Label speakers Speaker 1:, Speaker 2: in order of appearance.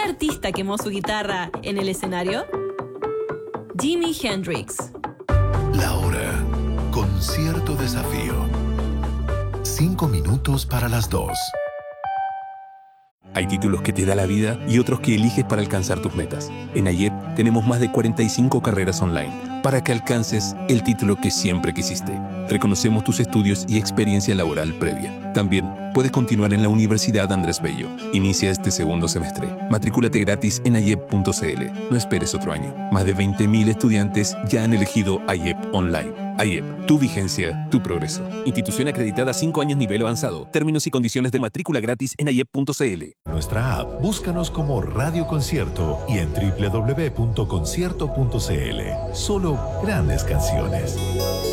Speaker 1: artista quemó su guitarra en el escenario? Jimi Hendrix.
Speaker 2: La hora. Concierto desafío. 5 minutos para las 2.
Speaker 3: Hay títulos que te da la vida y otros que eliges para alcanzar tus metas. En AYEP tenemos más de 45 carreras online para que alcances el título que siempre quisiste. Reconocemos tus estudios y experiencia laboral previa. También puedes continuar en la Universidad Andrés Bello. Inicia este segundo semestre. Matrículate gratis en ayep.cl. No esperes otro año. Más de 20.000 estudiantes ya han elegido AYEP Online. AYEP, tu vigencia, tu progreso. Institución acreditada 5 años nivel avanzado. Términos y condiciones de matrícula gratis en ayep.cl.
Speaker 2: Nuestra app, búscanos como Radio Concierto y en www.concierto.cl. Solo grandes canciones.